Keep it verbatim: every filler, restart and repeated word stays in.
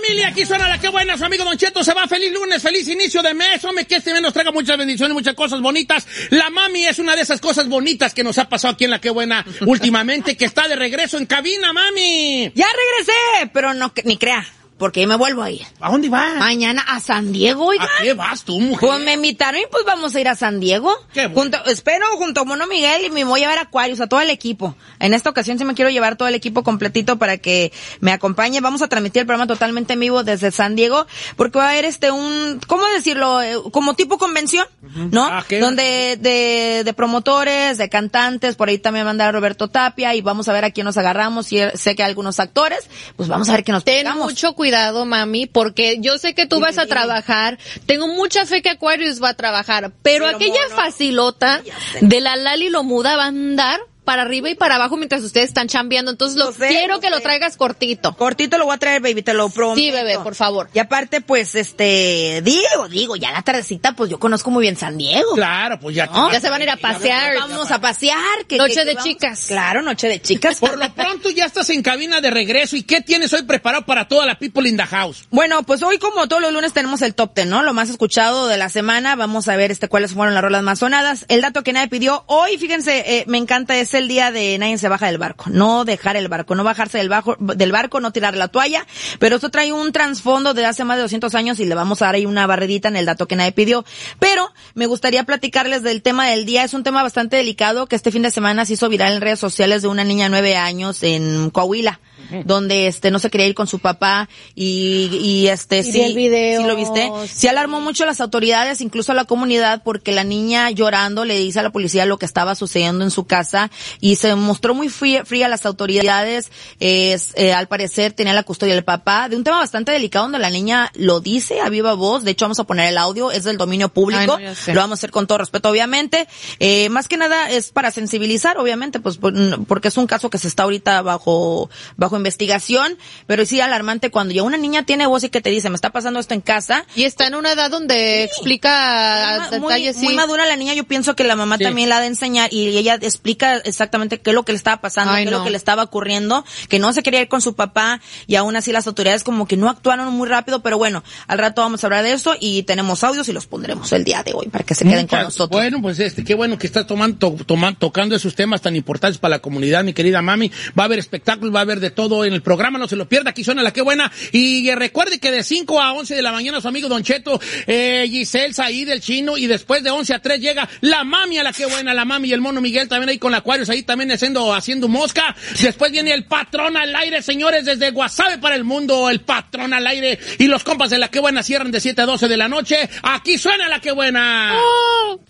Familia, aquí suena la que buena, su amigo Don Cheto se va. Feliz lunes, feliz inicio de mes. Hombre, que este mes nos traiga muchas bendiciones, muchas cosas bonitas. La mami es una de esas cosas bonitas que nos ha pasado aquí en la que buena últimamente, que está de regreso en cabina, mami. Ya regresé, pero no, ni crea. Porque yo me vuelvo a ir. ¿A dónde vas? Mañana a San Diego, oiga. ¿A qué vas tú, mujer? Pues me invitaron y pues vamos a ir a San Diego. Qué bueno. Junto, espero junto a Mono Miguel y me voy a llevar a Aquarius, a todo el equipo. En esta ocasión sí me quiero llevar todo el equipo completito para que me acompañe. Vamos a transmitir el programa totalmente en vivo desde San Diego, porque va a haber este un, ¿cómo decirlo? Como tipo convención, uh-huh. ¿no? Ah, donde de, de promotores, de cantantes, por ahí también va a andar Roberto Tapia y vamos a ver a quién nos agarramos. Y sé que hay algunos actores, pues vamos a ver qué nos Ten pegamos. mucho cuidado. Cuidado, mami, porque yo sé que tú vas a trabajar, tengo mucha fe que Aquarius va a trabajar, pero, pero aquella mono, facilota de la Lali lo muda va a andar para arriba y para abajo mientras ustedes están chambeando, entonces lo, lo sé, quiero lo que sé. Lo traigas cortito. Cortito lo voy a traer, baby, te lo prometo. Sí, bebé, por favor. Y aparte, pues, este, digo, digo, ya la tardecita, pues yo conozco muy bien San Diego. Claro, pues ya. ¿No? Ya se van a ir a pasear. Vamos a pasear. Que, noche que, que de vamos. Chicas. Claro, noche de chicas. Por lo pronto ya estás en cabina de regreso. ¿Y qué tienes hoy preparado para toda la people in the house? Bueno, pues hoy como todos los lunes tenemos el top ten, ¿no? Lo más escuchado de la semana. Vamos a ver este cuáles fueron las rolas más sonadas. El dato que nadie pidió. Hoy, fíjense, eh, me encanta, es el día de nadie se baja del barco, no dejar el barco, no bajarse del, bajo, del barco, no tirar la toalla, pero esto trae un trasfondo de hace más de doscientos años y le vamos a dar ahí una barridita en el dato que nadie pidió, pero me gustaría platicarles del tema del día. Es un tema bastante delicado que este fin de semana se hizo viral en redes sociales de una niña de nueve años en Coahuila, uh-huh. donde este no se quería ir con su papá y, y este y sí, el video, sí lo viste, sí. sí alarmó mucho a las autoridades, incluso a la comunidad, porque la niña llorando le dice a la policía lo que estaba sucediendo en su casa y se mostró muy fría, fría a las autoridades. Eh, eh, al parecer tenía la custodia del papá, de un tema bastante delicado donde la niña lo dice a viva voz. De hecho vamos a poner el audio, es del dominio público. Ay, no, lo vamos a hacer con todo respeto, obviamente. Eh, más que nada es para sensibilizar, obviamente, pues porque es un caso que se está ahorita bajo bajo investigación, pero sí alarmante cuando ya una niña tiene voz y que te dice, me está pasando esto en casa. Y está en una edad donde sí. explica muy, detalles. Muy, sí. muy madura la niña, yo pienso que la mamá sí. también la ha de enseñar y ella explica exactamente qué es lo que le estaba pasando, Ay, qué es no. lo que le estaba ocurriendo, que no se quería ir con su papá y aún así las autoridades como que no actuaron muy rápido, pero bueno, al rato vamos a hablar de eso y tenemos audios y los pondremos el día de hoy para que se queden Muchas, con nosotros. Bueno, pues este, qué bueno que estás tomando, to, tomando, tocando esos temas tan importantes para la comunidad, mi querida mami. Va a haber espectáculos, va a haber de todo en el programa, no se lo pierda, aquí suena la que buena. Y eh, recuerde que de cinco a once de la mañana su amigo Don Cheto, eh, Giselle, Said, el Chino, y después de once a tres llega la mami a la que buena, la mami y el Mono Miguel también ahí con la Aquarius, ahí también haciendo, haciendo mosca. Después viene el patrón al aire, señores, desde Guasave para el mundo, el patrón al aire. Y los compas de la que buena cierran de siete a doce de la noche. Aquí suena la que buena. Oh.